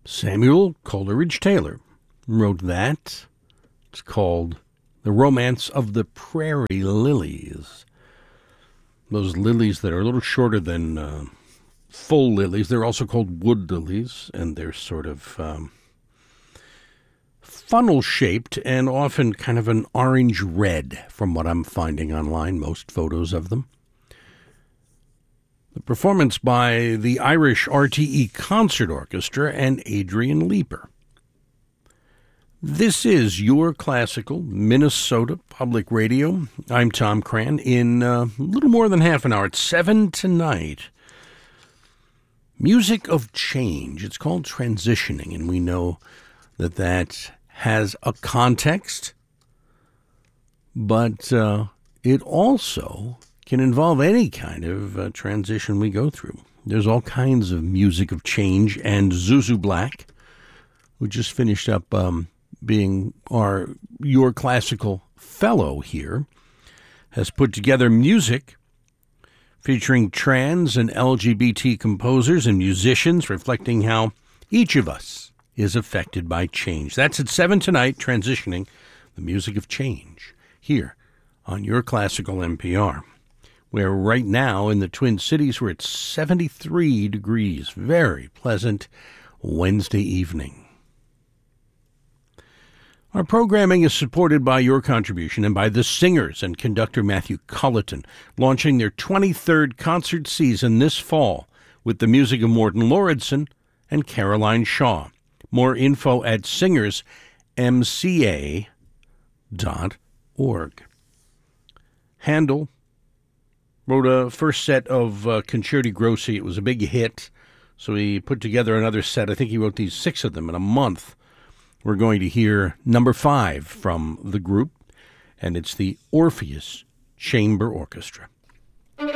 Samuel Coleridge Taylor wrote that. It's called The Romance of the Prairie Lilies. Those lilies that are a little shorter than full lilies. They're also called wood lilies, and they're sort of funnel-shaped and often kind of an orange-red from what I'm finding online, most photos of them. The performance by the Irish RTE Concert Orchestra and Adrian Leeper. This is Your Classical Minnesota Public Radio. I'm Tom Cran. In a little more than half an hour, at 7 tonight, Music of Change. It's called Transitioning, and we know that that has a context, but it also can involve any kind of transition we go through. There's all kinds of music of change, and Zuzu Black, who just finished up being our Your Classical Fellow here, has put together music featuring trans and LGBT composers and musicians, reflecting how each of us is affected by change. That's at 7 tonight, Transitioning, the Music of Change, here on Your Classical NPR, where right now in the Twin Cities we're at 73 degrees. Very pleasant Wednesday evening. Our programming is supported by your contribution and by the singers and conductor Matthew Culleton, launching their 23rd concert season this fall with the music of Morton Lauridsen and Caroline Shaw. More info at singersmca.org. Handel wrote a first set of Concerti Grossi. It was a big hit, so he put together another set. I think he wrote these 6 of them in a month. We're going to hear number 5 from the group, and it's the Orpheus Chamber Orchestra.